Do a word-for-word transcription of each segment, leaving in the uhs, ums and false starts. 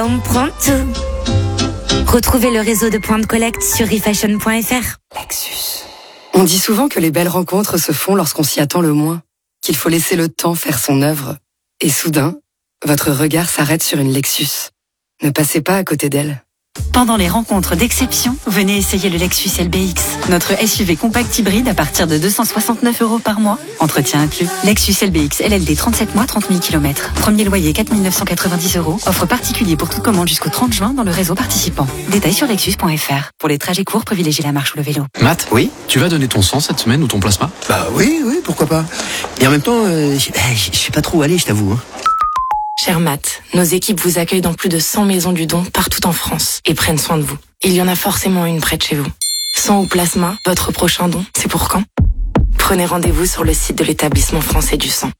On prend tout. Retrouvez le réseau de points de collecte sur refashion point f r. Lexus. On dit souvent que les belles rencontres se font lorsqu'on s'y attend le moins, qu'il faut laisser le temps faire son œuvre. Et soudain, votre regard s'arrête sur une Lexus. Ne passez pas à côté d'elle. Pendant les rencontres d'exception, venez essayer le Lexus L B X. Notre S U V compact hybride à partir de deux cent soixante-neuf euros par mois. Entretien inclus. Lexus L B X L L D trente-sept mois, trente mille kilomètres. Premier loyer quatre mille neuf cent quatre-vingt-dix euros. Offre particulier pour toute commande jusqu'au trente juin dans le réseau participant. Détails sur lexus point f r. Pour les trajets courts, privilégiez la marche ou le vélo. Matt, oui, tu vas donner ton sang cette semaine ou ton plasma? Bah oui, oui, pourquoi pas. Et en même temps, euh, je je sais pas trop où aller, je t'avoue. Hein. Cher Matt, nos équipes vous accueillent dans plus de cent maisons du don partout en France et prennent soin de vous. Il y en a forcément une près de chez vous. Sang ou plasma, votre prochain don, c'est pour quand? Prenez rendez-vous sur le site de l'établissement français du sang.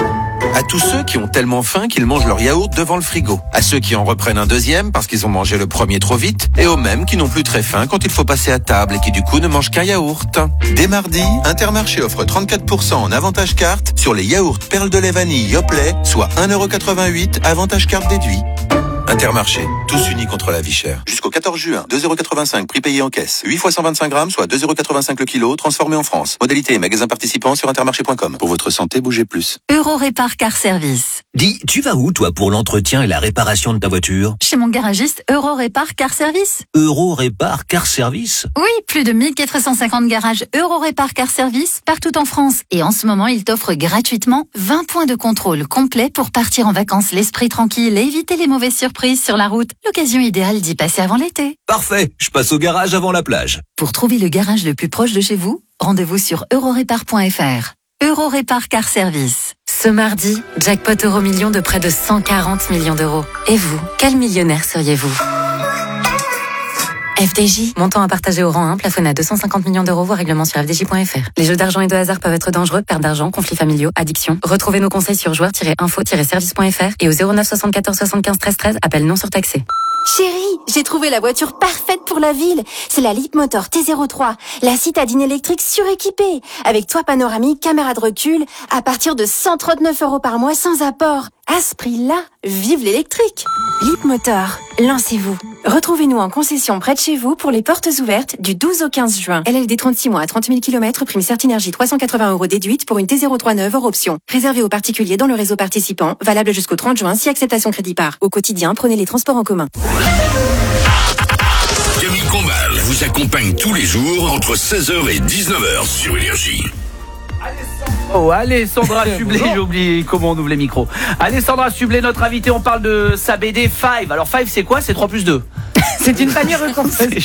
À tous ceux qui ont tellement faim qu'ils mangent leur yaourt devant le frigo. À ceux qui en reprennent un deuxième parce qu'ils ont mangé le premier trop vite. Et aux mêmes qui n'ont plus très faim quand il faut passer à table et qui du coup ne mangent qu'un yaourt. Dès mardi, Intermarché offre trente-quatre pour cent en avantage carte sur les yaourts perles de lait vanille Yoplait, soit un euro quatre-vingt-huit, avantage carte déduit. Intermarché, tous unis contre la vie chère. Jusqu'au quatorze juin, deux euros quatre-vingt-cinq, prix payé en caisse. huit fois cent vingt-cinq grammes, soit deux euros quatre-vingt-cinq le kilo, transformé en France. Modalité et magasin participant sur intermarché point com. Pour votre santé, bougez plus. Eurorépar Car Service. Dis, tu vas où toi pour l'entretien et la réparation de ta voiture? Chez mon garagiste Eurorépar Car Service. Eurorépar Car Service? Oui, plus de mille quatre cent cinquante garages Eurorépar Car Service partout en France. Et en ce moment, il t'offre gratuitement vingt points de contrôle complet pour partir en vacances l'esprit tranquille et éviter les mauvaises surprises sur la route. L'occasion idéale d'y passer avant l'été. Parfait, je passe au garage avant la plage. Pour trouver le garage le plus proche de chez vous, rendez-vous sur eurorépar point f r. Eurorépar Car Service. Ce mardi, jackpot euro million de près de cent quarante millions d'euros. Et vous, quel millionnaire seriez-vous? F D J, montant à partager au rang un, plafonné à deux cent cinquante millions d'euros, voire règlement sur f d j point f r. Les jeux d'argent et de hasard peuvent être dangereux, perte d'argent, conflits familiaux, addiction. Retrouvez nos conseils sur joueurs tiret info tiret service point f r et au zéro neuf soixante-quatorze soixante-quinze treize treize, appel non surtaxé. Chérie, j'ai trouvé la voiture parfaite pour la ville. C'est la Leapmotor T zéro trois, la citadine électrique suréquipée, avec toit panoramique, caméra de recul, à partir de cent trente-neuf euros par mois sans apport. À ce prix-là, vive l'électrique. Leapmotor, lancez-vous. Retrouvez-nous en concession près de chez vous pour les portes ouvertes du douze au quinze juin. L L D trente-six mois à trente mille kilomètres, prime Certinergie trois cent quatre-vingts euros déduite pour une T zéro trois neuve hors option. Réservé aux particuliers dans le réseau participant, valable jusqu'au trente juin si acceptation crédit par. Au quotidien, prenez les transports en commun. Camille Combal vous accompagne tous les jours entre seize heures et dix-neuf heures sur Énergie. Oh, Alessandra Sublet, j'ai oublié comment on ouvre les micros. Alessandra Sublet, notre invitée, on parle de sa B D Five. Alors Five, c'est quoi? C'est trois plus deux. C'est une famille recomposée.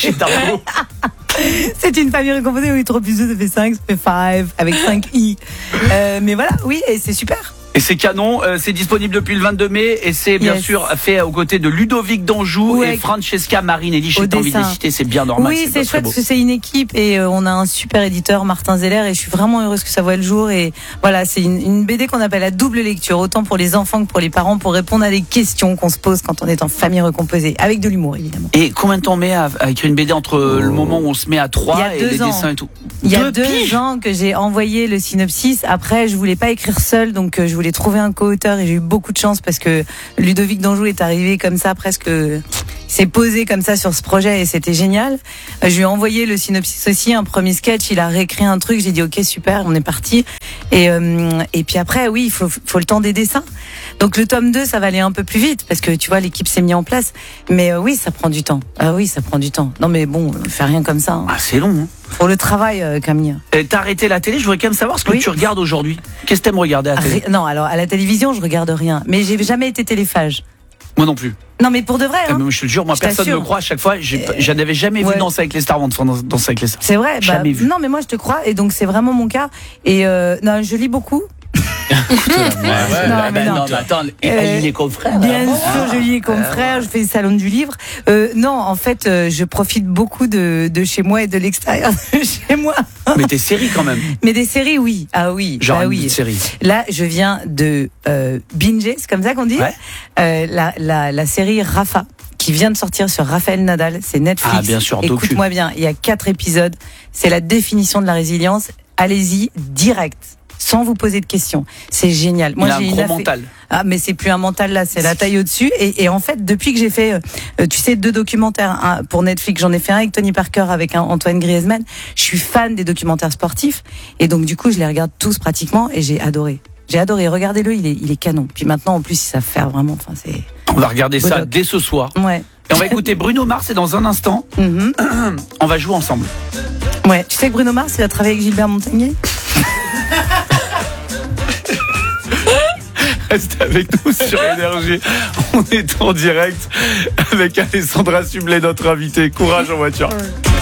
C'est une famille recomposée, oui, trois plus deux, ça fait cinq, ça fait five, avec cinq i. Euh, mais voilà, oui, et c'est super. Et c'est canon, euh, c'est disponible depuis le vingt-deux mai et c'est bien yes. sûr fait aux côtés de Ludovic d'Anjou ouais. et Francesca Marinelli. J'ai envie de les citer, c'est bien normal. Oui, c'est, c'est chouette parce que c'est une équipe et euh, on a un super éditeur, Martin Zeller, et je suis vraiment heureuse que ça voit le jour. Et voilà, c'est une, une B D qu'on appelle à double lecture, autant pour les enfants que pour les parents, pour répondre à des questions qu'on se pose quand on est en famille recomposée, avec de l'humour évidemment. Et combien de temps on met à, à écrire une B D entre oh. le moment où on se met à trois et les ans. dessins et tout? Il y a deux, deux ans que j'ai envoyé le synopsis. Après, je voulais pas écrire seule, donc euh, je voulais trouver un co-auteur. Et j'ai eu beaucoup de chance parce que Ludovic d'Anjou est arrivé comme ça, presque s'est posé comme ça sur ce projet et c'était génial. Je lui ai envoyé le synopsis aussi, un premier sketch, il a réécrit un truc, j'ai dit ok super, on est parti. Et, euh, et puis après oui, il faut, faut le temps des dessins. Donc le tome deux, ça va aller un peu plus vite parce que tu vois, l'équipe s'est mise en place. Mais euh, oui, ça prend du temps. Ah oui, ça prend du temps. Non mais bon, on fait rien comme ça. Hein. Ah c'est long. Hein. Pour le travail, euh, Camille. Et t'as arrêté la télé, je voudrais quand même savoir ce que oui. tu regardes aujourd'hui. Qu'est-ce que t'aimes regarder à la télé? Non, alors à la télévision, je regarde rien. Mais j'ai jamais été téléphage. Moi non plus. Non mais pour de vrai hein. euh, Je te jure, moi je personne ne me croit à chaque fois. J'ai, je n'avais jamais ouais. vu Danser avec les stars avant de Danser avec les stars. C'est vrai. Jamais bah, vu. Non mais moi je te crois et donc c'est vraiment mon cas. Et euh, non, je lis beaucoup. ouais, ouais, non, mais non. non mais attends, il euh, lit les confrères. Bien sûr, ah, je lis les confrères, je fais le salon du livre. Euh, non, en fait, euh, je profite beaucoup de, de chez moi et de l'extérieur de chez moi. Mais des séries quand même. Mais des séries, oui. Ah oui. Genre bah, une oui. série. Là, je viens de euh, binger, c'est comme ça qu'on dit. Ouais. Euh, la, la, la série Rafa, qui vient de sortir sur Raphaël Nadal, c'est Netflix. Ah bien sûr. Écoute-moi bien, il y a quatre épisodes. C'est la définition de la résilience. Allez-y, direct. sans vous poser de questions. C'est génial. Moi, il a j'ai un une gros affa- mental. Ah, mais c'est plus un mental là, c'est la taille au-dessus. Et, et en fait, depuis que j'ai fait, euh, tu sais, deux documentaires un, pour Netflix, j'en ai fait un avec Tony Parker, avec un Antoine Griezmann. Je suis fan des documentaires sportifs. Et donc, du coup, je les regarde tous pratiquement et j'ai adoré. J'ai adoré. Regardez-le, il est, il est canon. Puis maintenant, en plus, ils savent faire vraiment. Enfin, c'est. On va regarder ça Bodoc. dès ce soir. Ouais. Et on va écouter Bruno Mars et dans un instant, Mm-hmm. on va jouer ensemble. Ouais. Tu sais que Bruno Mars, il a travaillé avec Gilbert Montagnier. Restez avec nous sur Énergie. On est en direct avec Alessandra Sublet, notre invitée. Courage en voiture.